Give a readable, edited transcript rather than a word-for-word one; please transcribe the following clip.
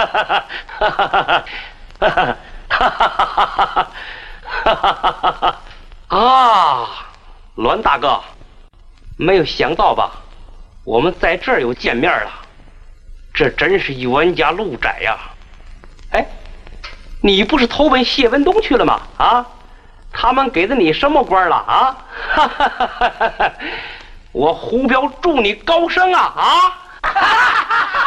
啊，栾大哥，没有想到吧？我们在这儿又见面了，这真是冤家路窄呀！哎，你不是投奔谢文东去了吗？啊，他们给了你什么官了啊？我胡彪祝你高升啊！啊！